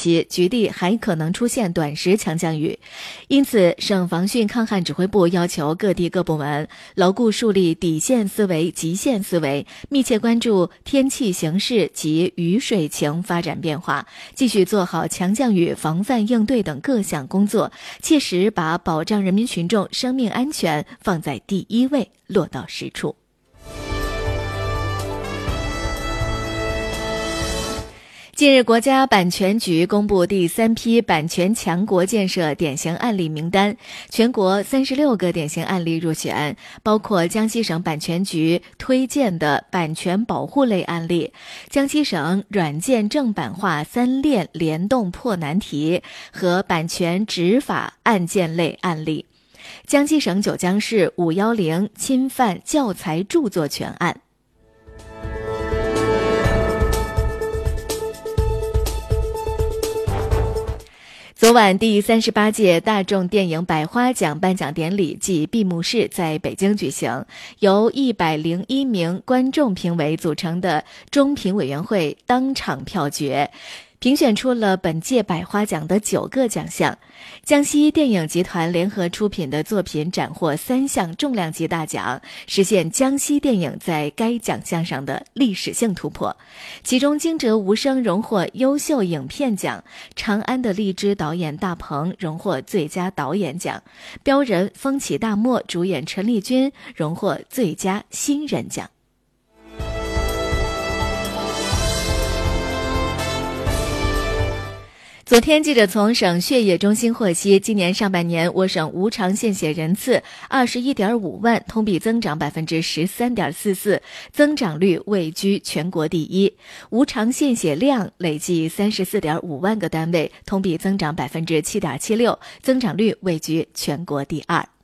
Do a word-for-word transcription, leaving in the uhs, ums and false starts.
期，局地还可能出现短时强降雨。因此，省防汛抗旱指挥部要求各地各部门牢固树立底线思维、极限思维，密切关注天气形势及雨水情发展变化，继续做好强降雨防范应对等各项工作，切实把保障人民群众生命安全放在第一位，落到实处。近日，国家版权局公布第三批版权强国建设典型案例名单，全国三十六个典型案例入选，包括江西省版权局推荐的版权保护类案例，江西省软件正版化三链联动破难题和版权执法案件类案例，江西省九江市五一零侵犯教材著作权案。昨晚，第三十八届大众电影百花奖颁奖典礼暨闭幕式在北京举行，由一百零一名观众评委组成的中评委员会当场票决，评选出了本届百花奖的九个奖项。江西电影集团联合出品的作品斩获三项重量级大奖，实现江西电影在该奖项上的历史性突破。其中，惊蛰无声荣获优秀影片奖，长安的荔枝导演大鹏荣获最佳导演奖，标人风起大漠主演陈丽君荣获最佳新人奖。昨天，记者从省血液中心获悉，今年上半年我省无偿献血人次二十一点五万，同比增长百分之十三点四四，增长率位居全国第一。无偿献血量累计三十四点五万个单位，同比增长百分之七点七六，增长率位居全国第二。